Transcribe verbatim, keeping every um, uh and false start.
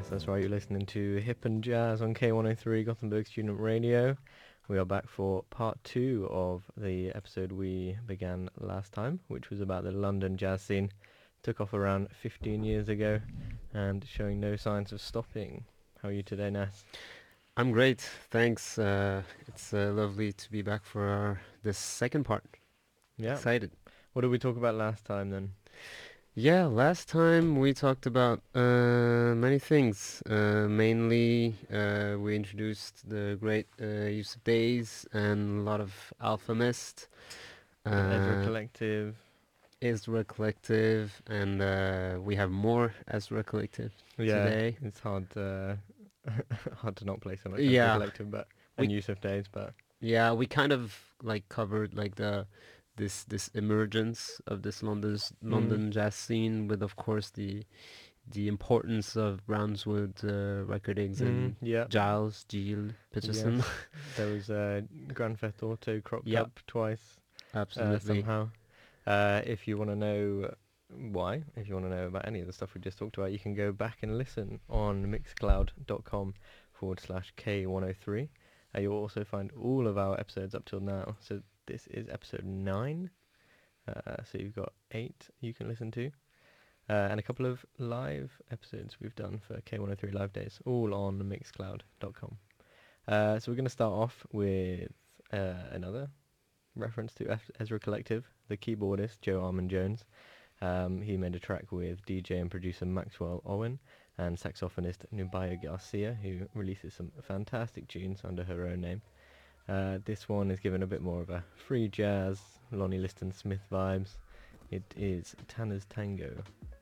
That's right, you're listening to Hip and Jazz on K one oh three Gothenburg Student Radio. We are back for part two of the episode we began last time, which was about the London jazz scene. Took off around fifteen years ago and showing no signs of stopping. How are you today, Nas? I'm great, thanks. Uh, it's uh, lovely to be back for our, this second part. Yeah. Excited. What did we talk about last time then? Yeah, last time we talked about uh, many things. Uh, mainly, uh, we introduced the great uh, Yusuf Days and a lot of Alpha Mist, The Ezra uh, Collective. Ezra Collective, and uh, we have more Ezra Collective Yeah, today. it's hard uh, hard to not play so much Ezra Yeah, Collective, but we and Yusuf Days, but yeah we kind of like covered like the this this emergence of this London's mm, London jazz scene with, of course, the the importance of Brownswood uh, recordings mm, and yeah. Giles Giles Yes, Peterson. there was uh, Grand Theft Auto cropped Yeah, up twice uh, absolutely. somehow. Uh, if you want to know why, if you want to know about any of the stuff we just talked about, you can go back and listen on mixcloud.com forward slash K103. Uh, you'll also find all of our episodes up till now. So this is episode nine. Uh, so you've got eight you can listen to. Uh, and a couple of live episodes we've done for K one oh three Live Days, all on mixcloud dot com. Uh, so we're going to start off with uh, another reference to F- Ezra Collective, the keyboardist Joe Armand Jones. Um, he made a track with D J and producer Maxwell Owen and saxophonist Nubaya Garcia, who releases some fantastic tunes under her own name. Uh, this one is given a bit more of a free jazz, Lonnie Liston Smith vibes. It is Tanner's Tango.